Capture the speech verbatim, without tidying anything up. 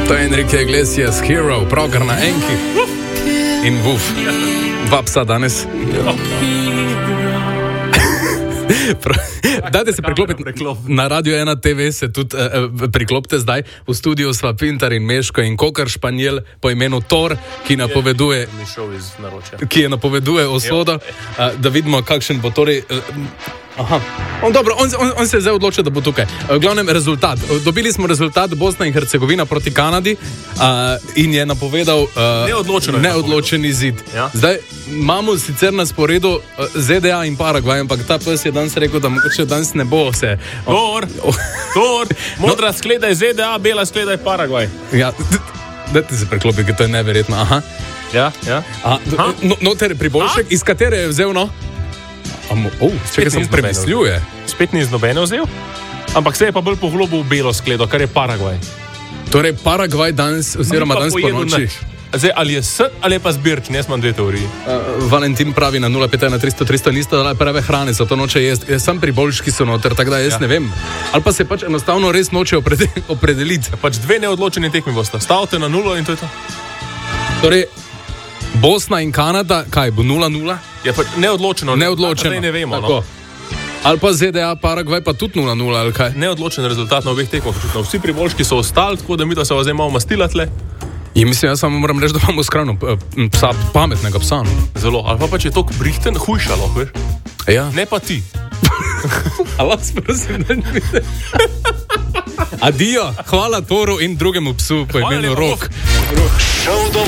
To je Enrique Iglesias, Hero, pravkar na enki. In vuf, dva psa danes. Dajte se priklopiti na Radio ena T V, se tudi uh, priklopite zdaj. V studiu sva Pintar in Meško in kokar španjel po imenu Thor, ki napoveduje, ki je napoveduje usodo, uh, da vidimo, kakšen bo torej... Uh, Aha, on, dobro, on, on, on se je zdaj odločil, da bo tukaj. V glavnem rezultat. Dobili smo rezultat Bosna in Hercegovina proti Kanadi uh, in je napovedal uh, neodločen, neodločen izid. Ja. Zdaj imamo sicer na sporedu uh, Z D A in Paragvaj, ampak ta pes je danes rekel, da mogoče danes ne bo se... Tor, Tor, modra no. Skleda je Z D A, bela skleda je Paragvaj. Ja, dajte se preklopiti, ker to je neverjetno. Aha. Ja, ja. Aha, no, noter priboljšek, iz katere je vzel, no? Oh, če sem premislil, spet ni z nobene vzel, ampak se je pa bolj poglobil v belo skledo, kar je Paragvaj. Torej Paragvaj danes, oziroma danes po noči. Zdaj, ali je s, ali je pa zbirčni, jaz imam dve teoriji. Uh, Valentin pravi na nula pet ena tristo tristo, nista dala prave hrane, zato noče jesti. Sam priboljški so noter, tako da jaz ja. ne vem. Ali pa se pač enostavno res noče opredeliti. Pač dve neodločeni tekmi bosta. Stavite na nulo in to je to. Torej, Bosna in Kanada, kaj bo nula nula? Je pa neodločeno. Neodločeno. Ne vemo, no. Ali pa Z D A, Paragvaj pa tudi nula nula, ali kaj? Neodločen rezultat na obeh tekmah. Vsi priboljški so ostali, tako da mi da se vas zdaj malo mastila tle. In mislim, jaz samo moram reči, da imamo skrajno psa, pametnega psa. No? Zelo. Ali pa pač je to brihten hujšalo, veš? Ja. Ne pa ti. A vas prosim, da ne vidim. Adijo, hvala Toru in drugemu psu po imenu Rok.